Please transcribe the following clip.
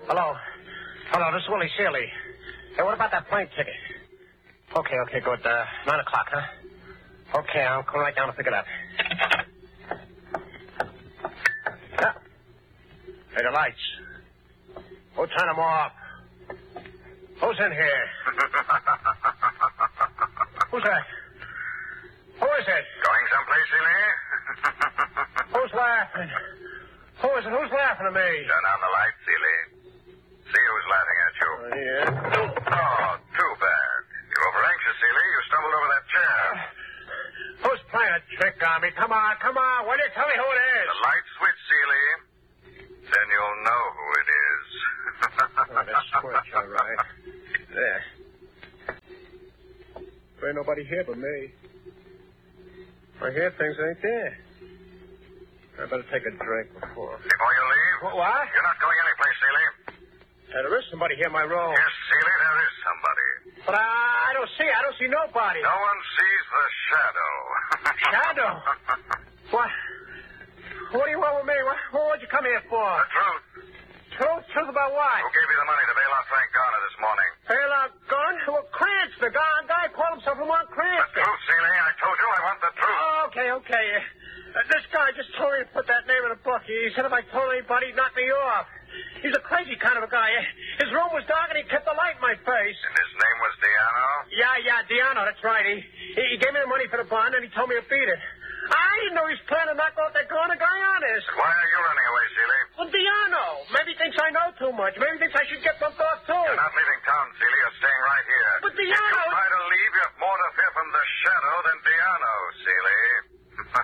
Hello. Hello, this is Willie Seeley. Hey, what about that plane ticket? Okay, good. 9 o'clock, huh? Okay, I'll come right down to pick it up. Yeah. Hey, the lights. Who turned them off? Who's in here? Who's that? Who is it? Going someplace, Seeley? Who's laughing? Who is it? Who's laughing at me? Turn on the light, Seeley. See who's laughing at you. Yeah. Oh, too bad. You're over-anxious, Seeley. You stumbled over that chair. Who's playing a trick on me? Come on. Will you tell me who it is? The light switch, Seeley. Then you'll know who it is. Oh, the switch, all right. There. There ain't nobody here but me. I hear things ain't there. I better take a drink before. Before you leave? What? You're not going anyplace, Seeley. There is somebody here in my room. Yes, Seeley, there is somebody. But I don't see. I don't see nobody. No one sees the shadow. Shadow? What? What do you want with me? What'd you come here for? The truth. Truth about what? Who gave you the money to bail out Frank Garner this morning? Bail out Garner? Well, Cranston. The guy called himself Lamont Cranston. The truth, Seeley. I told you I want the truth. Okay. This guy just told me to put that name in a book. He said if I told anybody, he'd knock me off. He's a crazy kind of a guy. His room was dark and he kept the light in my face. And his name was Diano? Yeah, Diano, that's right. He gave me the money for the bond and he told me to beat it. I didn't know he was planning to knock off that Garner guy honest. Why are you running away, Seeley? Well, Diano. Maybe he thinks I know too much. Maybe he thinks I should get bumped off too. You're not leaving town, Seeley. You're staying right here. But If you Diano... try to leave, you have more to fear from the shadow than Diano.